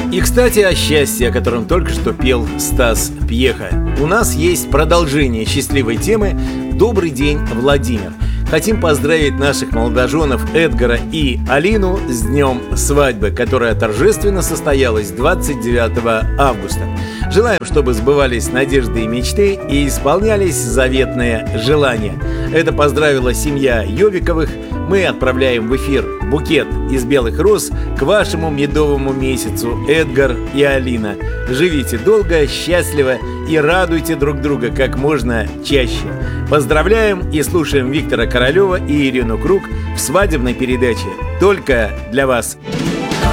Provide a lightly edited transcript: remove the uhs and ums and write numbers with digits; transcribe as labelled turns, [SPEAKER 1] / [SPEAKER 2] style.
[SPEAKER 1] И, кстати, о счастье, о котором только что пел Стас Пьеха. У нас есть продолжение счастливой темы «Добрый день, Владимир». Хотим поздравить наших молодоженов Эдгара и Алину с днем свадьбы, которая торжественно состоялась 29 августа. Желаем, чтобы сбывались надежды и мечты и исполнялись заветные желания. Это поздравила семья Йовиковых. Мы отправляем в эфир букет из белых роз к вашему медовому месяцу, Эдгар и Алина. Живите долго, счастливо и радуйте друг друга как можно чаще. Поздравляем и слушаем Виктора Королева и Ирину Круг в свадебной передаче «Только для вас».